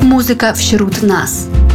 Muzyka wśród nas.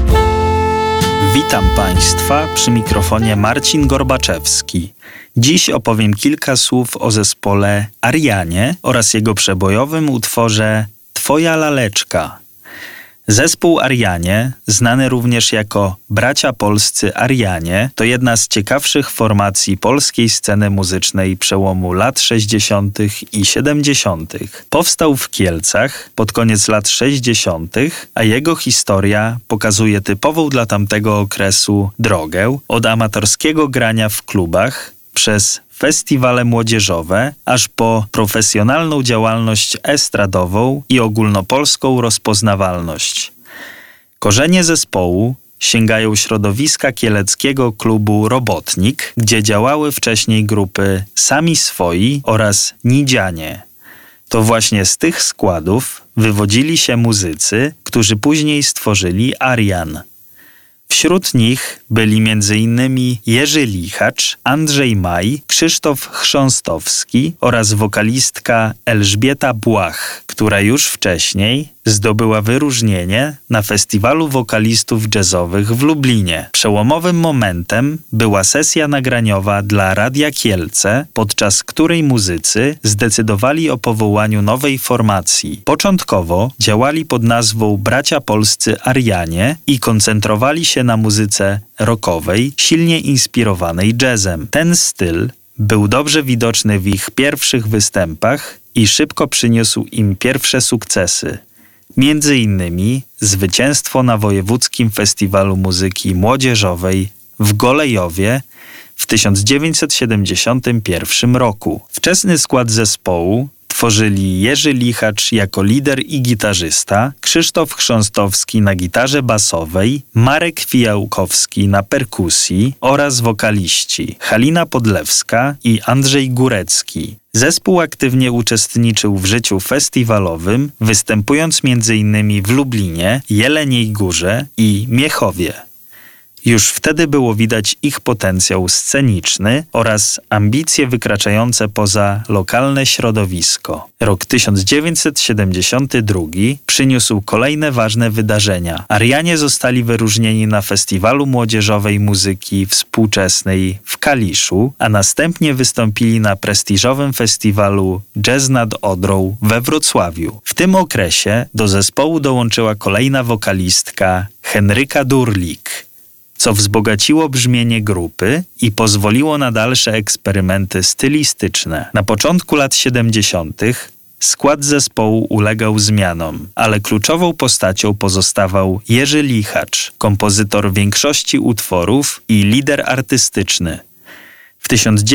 Witam Państwa, przy mikrofonie Marcin Gorbaczewski. Dziś opowiem kilka słów o zespole Arianie oraz jego przebojowym utworze Twoja laleczka. Zespół Arianie, znany również jako Bracia Polscy Arianie, to jedna z ciekawszych formacji polskiej sceny muzycznej przełomu lat 60. i 70. Powstał w Kielcach pod koniec lat 60., a jego historia pokazuje typową dla tamtego okresu drogę od amatorskiego grania w klubach przez festiwale młodzieżowe, aż po profesjonalną działalność estradową i ogólnopolską rozpoznawalność. Korzenie zespołu sięgają środowiska kieleckiego klubu Robotnik, gdzie działały wcześniej grupy Sami Swoi oraz Nidzianie. To właśnie z tych składów wywodzili się muzycy, którzy później stworzyli Arian. Wśród nich byli m.in. Jerzy Lichacz, Andrzej Maj, Krzysztof Chrząstowski oraz wokalistka Elżbieta Błach, która już wcześniej zdobyła wyróżnienie na Festiwalu Wokalistów Jazzowych w Lublinie. Przełomowym momentem była sesja nagraniowa dla Radia Kielce, podczas której muzycy zdecydowali o powołaniu nowej formacji. Początkowo działali pod nazwą Bracia Polscy Arianie i koncentrowali się na muzyce rockowej, silnie inspirowanej jazzem. Ten styl był dobrze widoczny w ich pierwszych występach i szybko przyniósł im pierwsze sukcesy. Między innymi zwycięstwo na Wojewódzkim Festiwalu Muzyki Młodzieżowej w Golejowie w 1971 roku. Wczesny skład zespołu tworzyli Jerzy Lichacz jako lider i gitarzysta, Krzysztof Chrząstowski na gitarze basowej, Marek Fijałkowski na perkusji oraz wokaliści Halina Podlewska i Andrzej Górecki. Zespół aktywnie uczestniczył w życiu festiwalowym, występując m.in. w Lublinie, Jeleniej Górze i Miechowie. Już wtedy było widać ich potencjał sceniczny oraz ambicje wykraczające poza lokalne środowisko. Rok 1972 przyniósł kolejne ważne wydarzenia. Arianie zostali wyróżnieni na Festiwalu Młodzieżowej Muzyki Współczesnej w Kaliszu, a następnie wystąpili na prestiżowym festiwalu Jazz nad Odrą we Wrocławiu. W tym okresie do zespołu dołączyła kolejna wokalistka Henryka Durlik, co wzbogaciło brzmienie grupy i pozwoliło na dalsze eksperymenty stylistyczne. Na początku lat 70. skład zespołu ulegał zmianom, ale kluczową postacią pozostawał Jerzy Lichacz, kompozytor większości utworów i lider artystyczny. W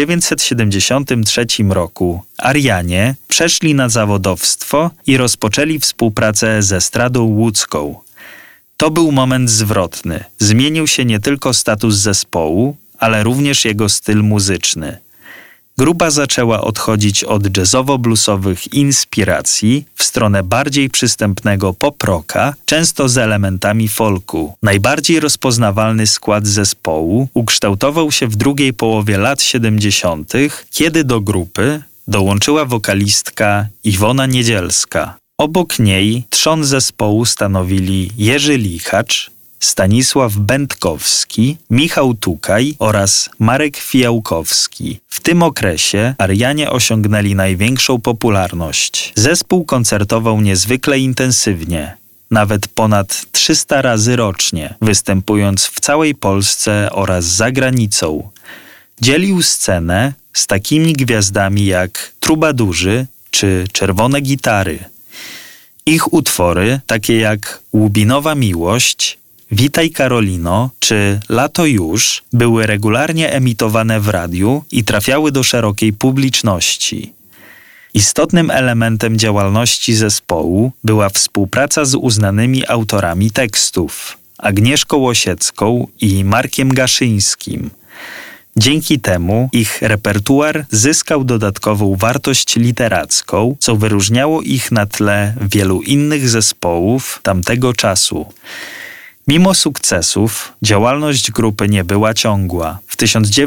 1973 roku Arianie przeszli na zawodowstwo i rozpoczęli współpracę z Estradą Łódzką. To był moment zwrotny. Zmienił się nie tylko status zespołu, ale również jego styl muzyczny. Grupa zaczęła odchodzić od jazzowo-bluesowych inspiracji w stronę bardziej przystępnego pop-rocka, często z elementami folku. Najbardziej rozpoznawalny skład zespołu ukształtował się w drugiej połowie lat 70., kiedy do grupy dołączyła wokalistka Iwona Niedzielska. Obok niej trzon zespołu stanowili Jerzy Lichacz, Stanisław Będkowski, Michał Tukaj oraz Marek Fijałkowski. W tym okresie Arianie osiągnęli największą popularność. Zespół koncertował niezwykle intensywnie, nawet ponad 300 razy rocznie, występując w całej Polsce oraz za granicą. Dzielił scenę z takimi gwiazdami jak Trubadurzy czy Czerwone Gitary. Ich utwory, takie jak Łubinowa Miłość, Witaj Karolino czy Lato już, były regularnie emitowane w radiu i trafiały do szerokiej publiczności. Istotnym elementem działalności zespołu była współpraca z uznanymi autorami tekstów, Agnieszką Łosiecką i Markiem Gaszyńskim. Dzięki temu ich repertuar zyskał dodatkową wartość literacką, co wyróżniało ich na tle wielu innych zespołów tamtego czasu. Mimo sukcesów, działalność grupy nie była ciągła. W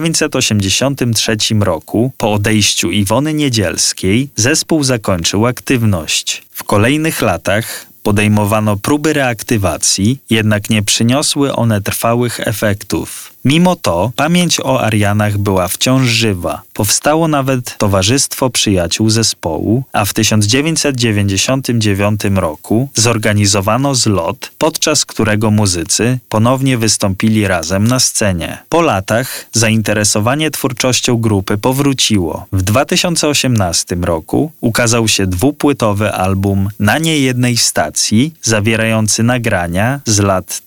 1983 roku, po odejściu Iwony Niedzielskiej, zespół zakończył aktywność. W kolejnych latach Podejmowano próby reaktywacji, jednak nie przyniosły one trwałych efektów. Mimo to pamięć o Arianach była wciąż żywa. Powstało nawet Towarzystwo Przyjaciół Zespołu, a w 1999 roku zorganizowano zlot, podczas którego muzycy ponownie wystąpili razem na scenie. Po latach zainteresowanie twórczością grupy powróciło. W 2018 roku ukazał się dwupłytowy album Na niejednej stacji, zawierający nagrania z lat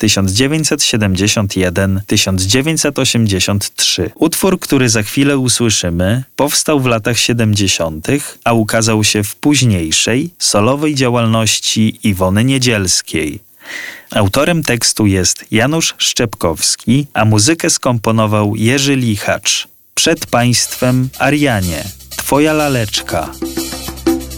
1971-1983. Utwór, który za chwilę usłyszymy, powstał w latach 70., a ukazał się w późniejszej, solowej działalności Iwony Niedzielskiej. Autorem tekstu jest Janusz Szczepkowski, a muzykę skomponował Jerzy Lichacz. Przed państwem Arianie, twoja laleczka.